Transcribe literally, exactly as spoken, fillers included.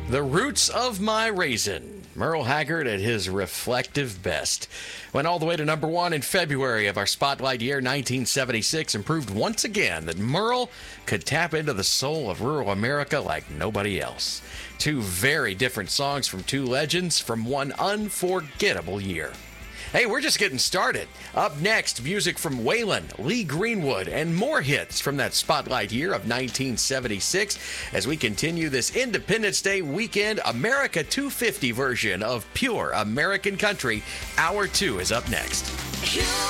The Roots of My Raisin. Merle Haggard at his reflective best. Went all the way to number one in February of our Spotlight year, nineteen seventy-six, and proved once again that Merle could tap into the soul of rural America like nobody else. Two very different songs from two legends from one unforgettable year. Hey, we're just getting started. Up next, music from Waylon, Lee Greenwood, and more hits from that Spotlight year of nineteen seventy-six as we continue this Independence Day weekend America two fifty version of pure American country. Hour two is up next.